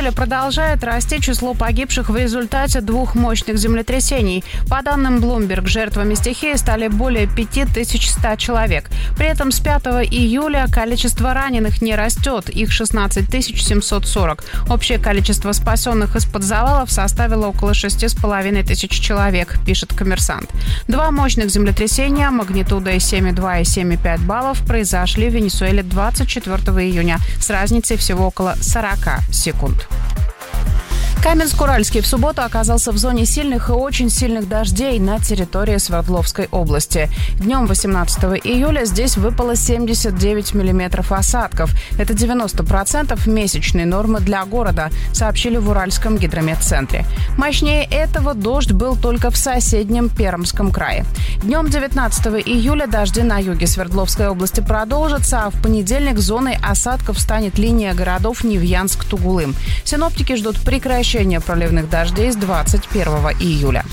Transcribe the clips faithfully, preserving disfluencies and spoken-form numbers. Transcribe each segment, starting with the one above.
июля продолжает расти число погибших в результате двух мощных землетрясений. По данным Bloomberg, жертвами стихии стали более пять тысяч сто человек. При этом с пятого июля количество раненых не растет, их шестнадцать тысяч семьсот сорок. Общее количество спасенных из-под завалов составило около шесть с половиной тысяч человек, пишет «Коммерсант». Два мощных землетрясения магнитудой семь и два и семь и пять баллов произошли в Венесуэле двадцать четвёртого июня с разницей всего около сорок секунд. Каменск-Уральский в субботу оказался в зоне сильных и очень сильных дождей на территории Свердловской области. Днем восемнадцатого июля здесь выпало семьдесят девять миллиметров осадков. Это девяносто процентов месячной нормы для города, сообщили в Уральском гидрометцентре. Мощнее этого дождь был только в соседнем Пермском крае. Днем девятнадцатого июля дожди на юге Свердловской области продолжатся, а в понедельник зоной осадков станет линия городов Невьянск-Тугулым. Синоптики ждут прекращения проливных дождей с двадцать первого июля.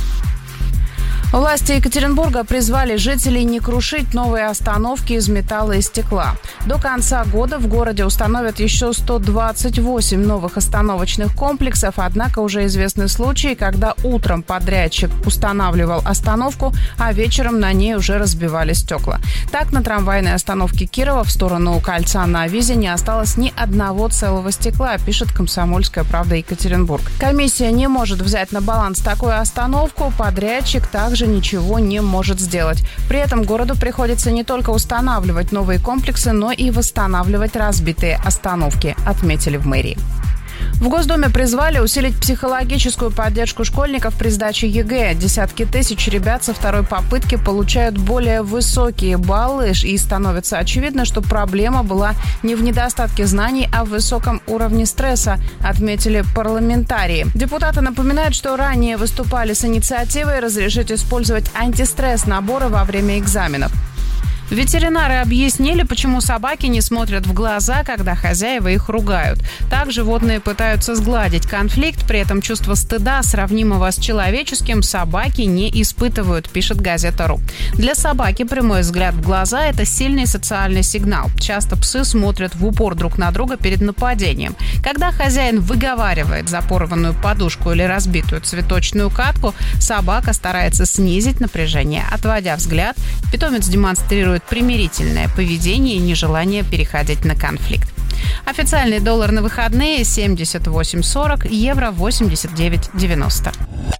Власти Екатеринбурга призвали жителей не крушить новые остановки из металла и стекла. До конца года в городе установят еще сто двадцать восемь новых остановочных комплексов, однако уже известны случаи, когда утром подрядчик устанавливал остановку, а вечером на ней уже разбивали стекла. Так, на трамвайной остановке Кирова в сторону кольца на Визе не осталось ни одного целого стекла, пишет «Комсомольская правда» Екатеринбург. Комиссия не может взять на баланс такую остановку, подрядчик также ничего не может сделать. При этом городу приходится не только устанавливать новые комплексы, но и восстанавливать разбитые остановки, отметили в мэрии. В Госдуме призвали усилить психологическую поддержку школьников при сдаче ЕГЭ. Десятки тысяч ребят со второй попытки получают более высокие баллы, и становится очевидно, что проблема была не в недостатке знаний, а в высоком уровне стресса, отметили парламентарии. Депутаты напоминают, что ранее выступали с инициативой разрешить использовать антистресс-наборы во время экзаменов. Ветеринары объяснили, почему собаки не смотрят в глаза, когда хозяева их ругают. Так животные пытаются сгладить конфликт, при этом чувство стыда, сравнимого с человеческим, собаки не испытывают, пишет газета.ру. Для собаки прямой взгляд в глаза – это сильный социальный сигнал. Часто псы смотрят в упор друг на друга перед нападением. Когда хозяин выговаривает за порванную подушку или разбитую цветочную катку, собака старается снизить напряжение. Отводя взгляд, питомец демонстрирует примирительное поведение и нежелание переходить на конфликт. Официальный доллар на выходные семьдесят восемь сорок, евро восемьдесят девять девяносто.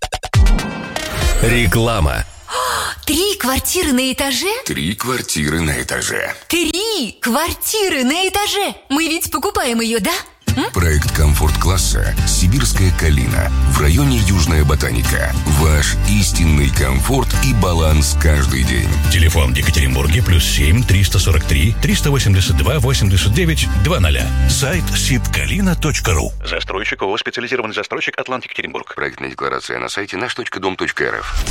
Реклама. Три квартиры на этаже? Три квартиры на этаже. Три квартиры на этаже! Мы ведь покупаем ее, да? М? Проект комфорт-класса «Сибирская Калина» в районе Южная Ботаника. Ваш истинный комфорт и баланс каждый день. Телефон в Екатеринбурге плюс семь триста сорок три триста восемьдесят два восемьдесят девять двадцать. Сайт сибкалина точка ру. Застройщик ООО «Специализированный застройщик Атлант Екатеринбург». Проектная декларация на сайте наш точка дом точка эр эф.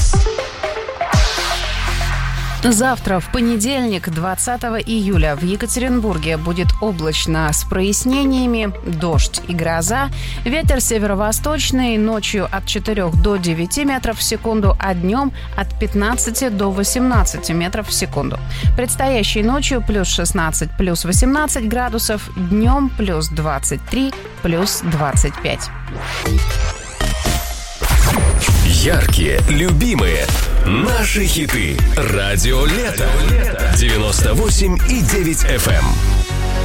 Завтра, в понедельник, двадцатого июля, в Екатеринбурге будет облачно с прояснениями, дождь и гроза. Ветер северо-восточный, ночью от четырёх до девяти метров в секунду, а днем от пятнадцати до восемнадцати метров в секунду. Предстоящей ночью плюс шестнадцать, плюс восемнадцать градусов, днем плюс двадцать три, плюс двадцать пять. Яркие, любимые, наши хиты. Радио Лето. девяносто восемь и девять эф эм.